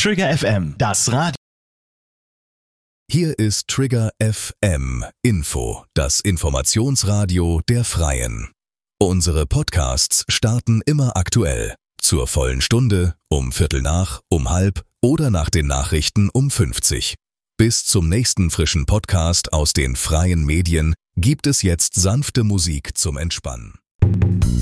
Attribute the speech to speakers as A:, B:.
A: Trigger FM, das Radio.
B: Hier ist Trigger FM Info, das Informationsradio der Freien. Unsere Podcasts starten immer aktuell. Zur vollen Stunde, um 15:15, um 16:30 oder nach den Nachrichten um 50. Bis zum nächsten frischen Podcast aus den freien Medien gibt es jetzt sanfte Musik zum Entspannen.